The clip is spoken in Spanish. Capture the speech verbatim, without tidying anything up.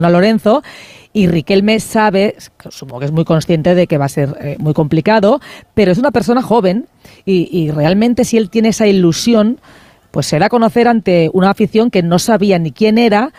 Lorenzo, y Riquelme sabe, supongo que es muy consciente de que va a ser eh, muy complicado, pero es una persona joven y, y realmente si él tiene esa ilusión, pues se da a conocer ante una afición que no sabía ni quién era